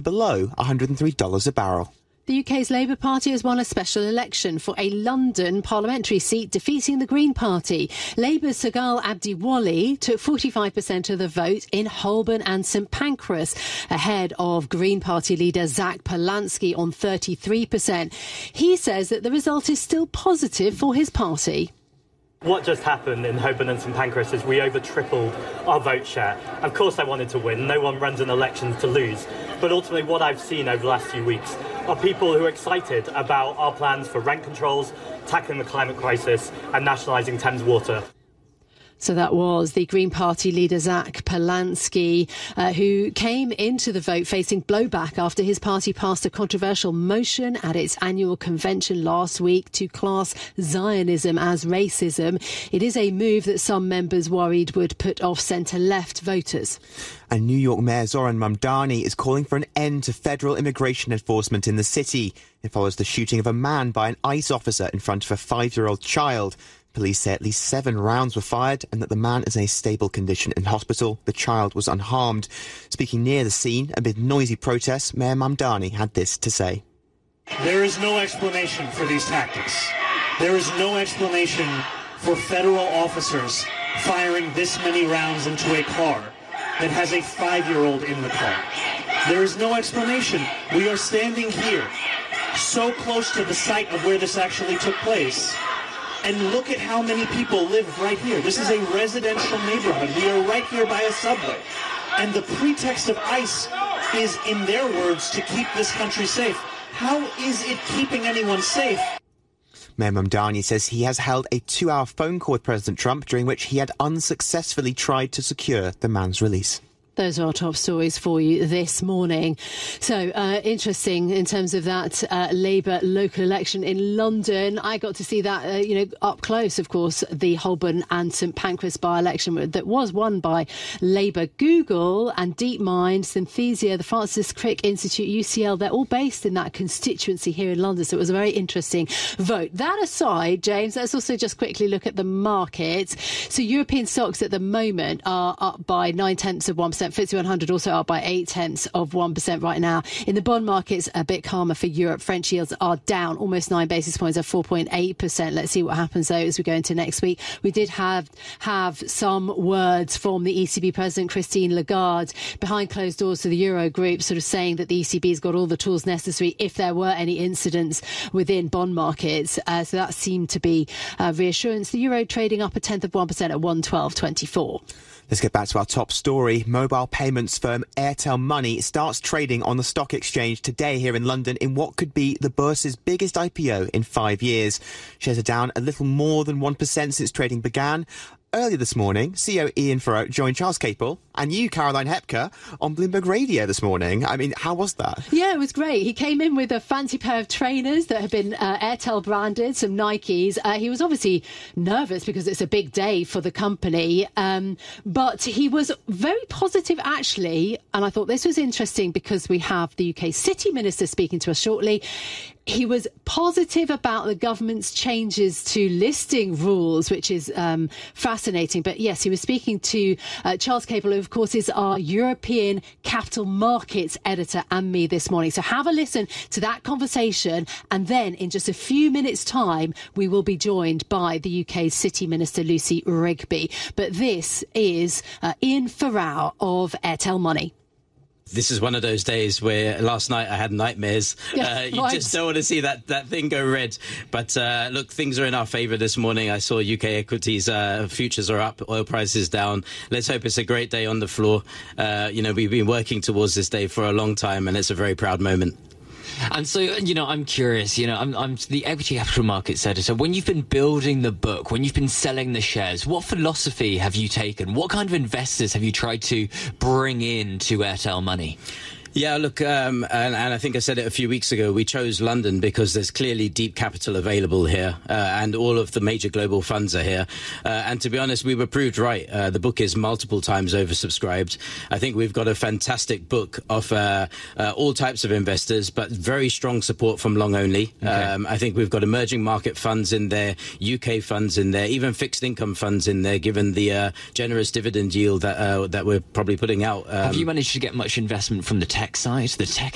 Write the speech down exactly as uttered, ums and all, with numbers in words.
below one hundred three dollars a barrel. The U K's Labour Party has won a special election for a London parliamentary seat, defeating the Green Party. Labour's Sagal Abdiwali took forty-five percent of the vote in Holborn and St Pancras, ahead of Green Party leader Zach Polansky on thirty-three percent. He says that the result is still positive for his party. What just happened in Holborn and St Pancras is we over tripled our vote share. Of course I wanted to win. No one runs an election to lose. But ultimately what I've seen over the last few weeks are people who are excited about our plans for rent controls, tackling the climate crisis and nationalising Thames Water. So that was the Green Party leader Zach Polansky, uh, who came into the vote facing blowback after his party passed a controversial motion at its annual convention last week to class Zionism as racism. It is a move that some members worried would put off centre-left voters. And New York Mayor Zoran Mamdani is calling for an end to federal immigration enforcement in the city. It follows the shooting of a man by an ICE officer in front of a five-year-old child. Police say at least seven rounds were fired and that the man is in a stable condition in hospital. The child was unharmed. Speaking near the scene amid noisy protests, Mayor Mamdani had this to say. There is no explanation for these tactics. There is no explanation for federal officers firing this many rounds into a car that has a five-year-old in the car. There is no explanation. We are standing here, so close to the site of where this actually took place. And look at how many people live right here. This is a residential neighborhood. We are right here by a subway. And the pretext of ICE is, in their words, to keep this country safe. How is it keeping anyone safe? Mayor Mamdani says he has held a two-hour phone call with President Trump during which he had unsuccessfully tried to secure the man's release. Those are our top stories for you this morning. So, uh, interesting in terms of that uh, Labour local election in London. I got to see that, uh, you know, up close, of course, the Holborn and St Pancras by-election that was won by Labour. Google and DeepMind, Synthesia, the Francis Crick Institute, U C L, they're all based in that constituency here in London. So it was a very interesting vote. That aside, James, let's also just quickly look at the markets. So European stocks at the moment are up by nine-tenths of one percent. F T S E one hundred also up by eight tenths of one percent right now. In the bond markets, a bit calmer for Europe. French yields are down almost nine basis points at four point eight percent. Let's see what happens, though, as we go into next week. We did have have some words from the E C B President, Christine Lagarde, behind closed doors to the Eurogroup, sort of saying that the E C B's got all the tools necessary if there were any incidents within bond markets. Uh, so that seemed to be uh, reassurance. The euro trading up a tenth of one percent at one twelve twenty-four. Let's get back to our top story. Mobile payments firm Airtel Money starts trading on the stock exchange today here in London in what could be the Bourse's biggest I P O in five years. Shares are down a little more than one percent since trading began. Earlier this morning, C E O Ian Farrow joined Charles Capel and you, Caroline Hepker, on Bloomberg Radio this morning. I mean, how was that? Yeah, it was great. He came in with a fancy pair of trainers that had been uh, Airtel branded, some Nikes. Uh, he was obviously nervous because it's a big day for the company, um, but he was very positive, actually. And I thought this was interesting because we have the U K City Minister speaking to us shortly. He was positive about the government's changes to listing rules, which is um, fascinating. But yes, he was speaking to uh, Charles Capel, who, of course, is our European capital markets editor, and me this morning. So have a listen to that conversation. And then in just a few minutes' time, we will be joined by the U K's City Minister, Lucy Rigby. But this is uh, Ian Farrow of Airtel Money. This is one of those days where last night I had nightmares. Yeah, uh, you right. just don't want to see that, that thing go red. But uh, look, things are in our favour this morning. I saw U K equities, uh, futures are up, oil prices down. Let's hope it's a great day on the floor. Uh, you know, we've been working towards this day for a long time, and it's a very proud moment. And so, you know, I'm curious, you know, I'm, I'm the equity capital markets editor. When you've been building the book, when you've been selling the shares, what philosophy have you taken? What kind of investors have you tried to bring in to Airtel Money? Yeah, look, um, and, and I think I said it a few weeks ago, we chose London because there's clearly deep capital available here, uh, and all of the major global funds are here. Uh, and to be honest, we were proved right. Uh, the book is multiple times oversubscribed. I think we've got a fantastic book of uh, uh, all types of investors, but very strong support from long only. Okay. Um, I think we've got emerging market funds in there, U K funds in there, even fixed income funds in there, given the uh, generous dividend yield that uh, that we're probably putting out. Um, Have you managed to get much investment from the tech side, the tech